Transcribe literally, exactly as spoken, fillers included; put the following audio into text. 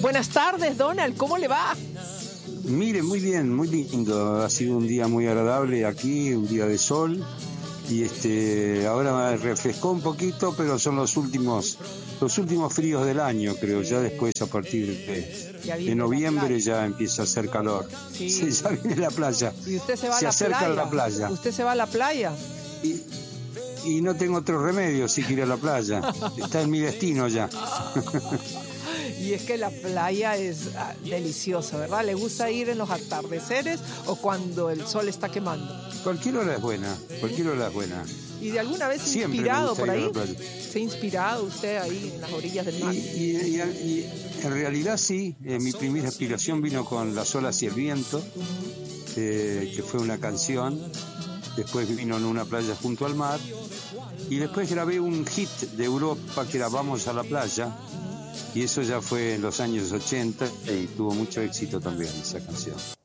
Buenas tardes, Donald, ¿cómo le va? Mire, muy bien, muy lindo. Ha sido un día muy agradable aquí, un día de sol. Y este, ahora me refrescó un poquito, pero son los últimos, los últimos fríos del año, creo. Ya después, a partir de, de noviembre, ya empieza a hacer calor. Sí. Sí, ya viene la playa. ¿Y usted se va se a la acerca playa? a la playa. ¿Usted se va a la playa? Y, y no tengo otro remedio si quiero ir a la playa. Está en mi destino ya. Y es que la playa es ah, deliciosa, ¿verdad? ¿Le gusta ir en los atardeceres o cuando el sol está quemando? Cualquier hora es buena, cualquier hora es buena. ¿Y de alguna vez se ha Siempre inspirado me por gusta ir ahí? a la playa. ¿Se ha inspirado usted ahí en las orillas del mar? Y, y, y, y en realidad sí, eh, mi primera inspiración vino con Las olas y el viento, eh, que fue una canción. Después vino en Una playa junto al mar. Y después grabé un hit de Europa que era Vamos a la playa. Y eso ya fue en los años ochenta y tuvo mucho éxito también esa canción.